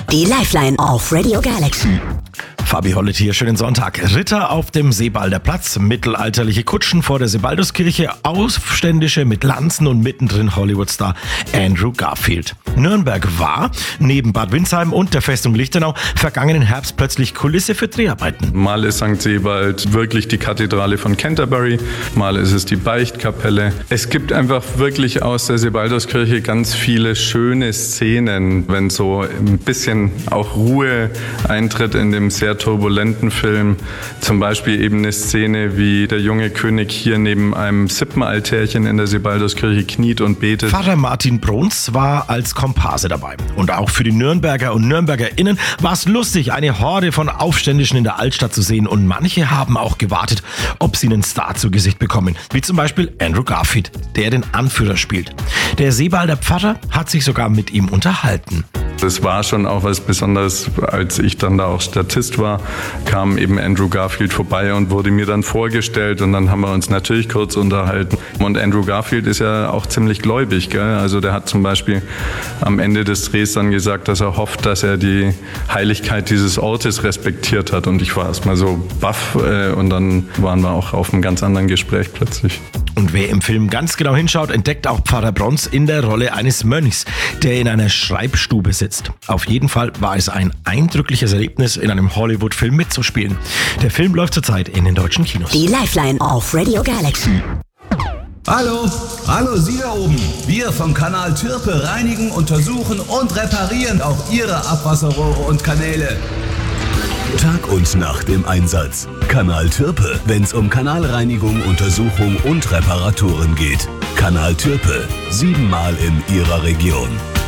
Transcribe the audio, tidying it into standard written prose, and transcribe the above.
Die Lifeline auf Radio Galaxy. Fabi Hollett hier, schönen Sonntag. Ritter auf dem Sebalder Platz, mittelalterliche Kutschen vor der Sebalduskirche, Aufständische mit Lanzen und mittendrin Hollywood-Star Andrew Garfield. Nürnberg war, neben Bad Windsheim und der Festung Lichtenau, vergangenen Herbst plötzlich Kulisse für Dreharbeiten. Mal ist St. Sebald wirklich die Kathedrale von Canterbury, mal ist es die Beichtkapelle. Es gibt einfach wirklich aus der Sebalduskirche ganz viele schöne Szenen, wenn so ein bisschen auch Ruhe eintritt in dem sehr turbulenten Film. Zum Beispiel eben eine Szene, wie der junge König hier neben einem Sippenaltärchen in der Sebalduskirche kniet und betet. Pfarrer Martin Bruns war als Komparse dabei. Und auch für die Nürnberger und NürnbergerInnen war es lustig, eine Horde von Aufständischen in der Altstadt zu sehen. Und manche haben auch gewartet, ob sie einen Star zu Gesicht bekommen. Wie zum Beispiel Andrew Garfield, der den Anführer spielt. Der Sebalder Pfarrer hat sich sogar mit ihm unterhalten. Das war schon auch was Besonderes, als ich dann da auch Statist war, kam eben Andrew Garfield vorbei und wurde mir dann vorgestellt und dann haben wir uns natürlich kurz unterhalten. Und Andrew Garfield ist ja auch ziemlich gläubig, gell? Also der hat zum Beispiel am Ende des Drehs dann gesagt, dass er hofft, dass er die Heiligkeit dieses Ortes respektiert hat und ich war erstmal so baff und dann waren wir auch auf einem ganz anderen Gespräch plötzlich. Und wer im Film ganz genau hinschaut, entdeckt auch Pfarrer Bruns in der Rolle eines Mönchs, der in einer Schreibstube sitzt. Auf jeden Fall war es ein eindrückliches Erlebnis, in einem Hollywood-Film mitzuspielen. Der Film läuft zurzeit in den deutschen Kinos. Die Lifeline auf Radio Galaxy. Hallo Sie da oben. Wir vom Kanal Türpe reinigen, untersuchen und reparieren auch Ihre Abwasserrohre und Kanäle. Tag und Nacht im Einsatz. Kanal Türpe, wenn's um Kanalreinigung, Untersuchung und Reparaturen geht. Kanal Türpe, 7-mal in Ihrer Region.